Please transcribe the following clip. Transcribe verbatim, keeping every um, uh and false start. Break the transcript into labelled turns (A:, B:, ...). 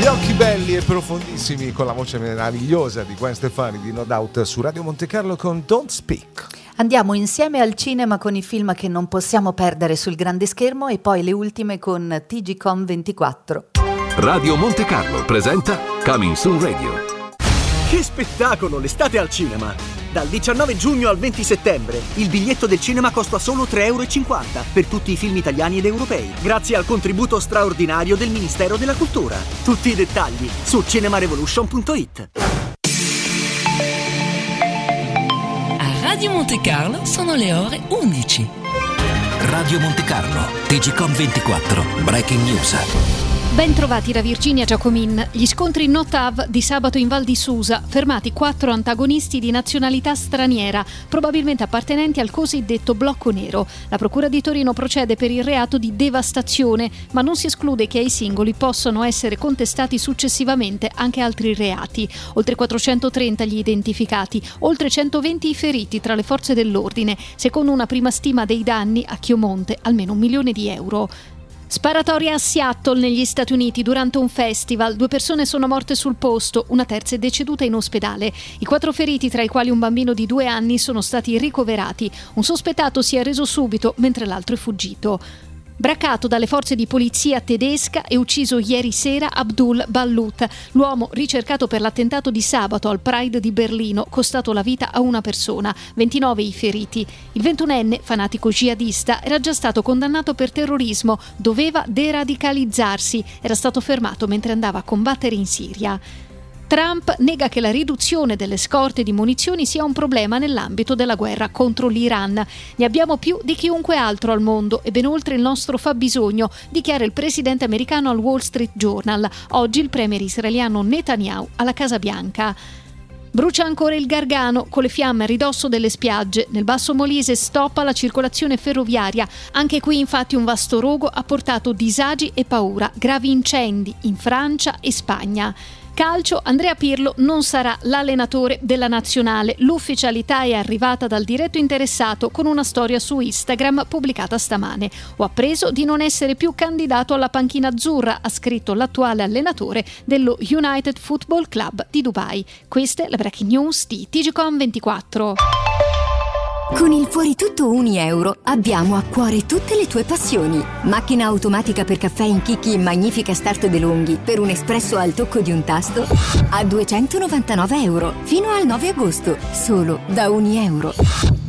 A: Gli occhi belli e profondissimi con la voce meravigliosa di Gwen Stefani di No Doubt su Radio Monte Carlo con Don't Speak.
B: Andiamo insieme al cinema con i film che non possiamo perdere sul grande schermo e poi le ultime con T G Com ventiquattro.
C: Radio Monte Carlo presenta Coming Soon Radio.
D: Che spettacolo, l'estate al cinema! Dal diciannove giugno al venti settembre il biglietto del cinema costa solo tre euro e cinquanta per tutti i film italiani ed europei, grazie al contributo straordinario del Ministero della Cultura. Tutti i dettagli su cinemarevolution punto it.
E: A Radio Monte Carlo sono le ore undici.
F: Radio Monte Carlo, T G Com ventiquattro, Breaking News.
G: Ben trovati da Virginia Giacomin. Gli scontri no T A V di sabato in Val di Susa, fermati quattro antagonisti di nazionalità straniera, probabilmente appartenenti al cosiddetto blocco nero. La Procura di Torino procede per il reato di devastazione, ma non si esclude che ai singoli possano essere contestati successivamente anche altri reati. Oltre quattrocentotrenta gli identificati, oltre centoventi i feriti tra le forze dell'ordine, secondo una prima stima dei danni a Chiomonte almeno un milione di euro. Sparatoria a Seattle negli Stati Uniti durante un festival. Due persone sono morte sul posto, una terza è deceduta in ospedale. I quattro feriti, tra i quali un bambino di due anni, sono stati ricoverati. Un sospettato si è reso subito, mentre l'altro è fuggito. Braccato dalle forze di polizia tedesca e ucciso ieri sera Abdul Ballut, l'uomo ricercato per l'attentato di sabato al Pride di Berlino, costato la vita a una persona, ventinove i feriti. Il ventunenne, fanatico jihadista, era già stato condannato per terrorismo, doveva deradicalizzarsi, era stato fermato mentre andava a combattere in Siria. Trump nega che la riduzione delle scorte di munizioni sia un problema nell'ambito della guerra contro l'Iran. Ne abbiamo più di chiunque altro al mondo e ben oltre il nostro fabbisogno, dichiara il presidente americano al Wall Street Journal. Oggi il premier israeliano Netanyahu alla Casa Bianca. Brucia ancora il Gargano, con le fiamme a ridosso delle spiagge. Nel Basso Molise stoppa la circolazione ferroviaria. Anche qui infatti un vasto rogo ha portato disagi e paura. Gravi incendi in Francia e Spagna. Calcio, Andrea Pirlo non sarà l'allenatore della nazionale. L'ufficialità è arrivata dal diretto interessato con una storia su Instagram pubblicata stamane. Ho appreso di non essere più candidato alla panchina azzurra, ha scritto l'attuale allenatore dello United Football Club di Dubai. Queste le breaking news di T G Com ventiquattro.
H: Con il Fuori Tutto un euro abbiamo a cuore tutte le tue passioni. Macchina automatica per caffè in chicchi in magnifica Start DeLonghi per un espresso al tocco di un tasto a duecentonovantanove euro fino al nove agosto, solo da un euro.